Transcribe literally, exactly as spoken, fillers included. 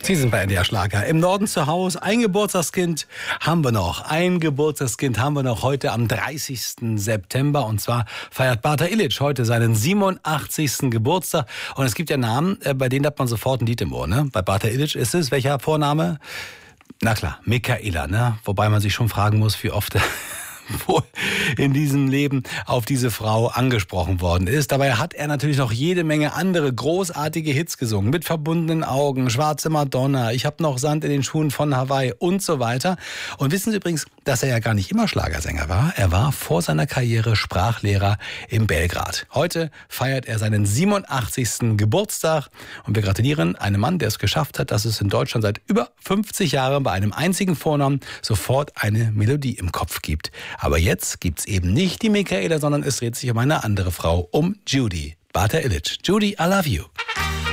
Sie sind bei N D R Schlager. Im Norden zu Hause, ein Geburtstagskind haben wir noch. Ein Geburtstagskind haben wir noch heute am dreißigsten September. Und zwar feiert Bata Ilic heute seinen siebenundachtzigsten Geburtstag. Und es gibt ja Namen, bei denen hat man sofort ein Lied im Ohr. Ne? Bei Bata Ilic ist es, welcher Vorname? Na klar, Michaela. Ne? Wobei man sich schon fragen muss, wie oft wohl in diesem Leben auf diese Frau angesprochen worden ist. Dabei hat er natürlich noch jede Menge andere großartige Hits gesungen. Mit verbundenen Augen, Schwarze Madonna, Ich hab noch Sand in den Schuhen von Hawaii und so weiter. Und wissen Sie übrigens, dass er ja gar nicht immer Schlagersänger war. Er war vor seiner Karriere Sprachlehrer in Belgrad. Heute feiert er seinen siebenundachtzigsten Geburtstag. Und wir gratulieren einem Mann, der es geschafft hat, dass es in Deutschland seit über fünfzig Jahren bei einem einzigen Vornamen sofort eine Melodie im Kopf gibt. Aber jetzt gibt's eben nicht die Michaela, sondern es dreht sich um eine andere Frau, um Judy. Bata Ilic. Judy, I love you.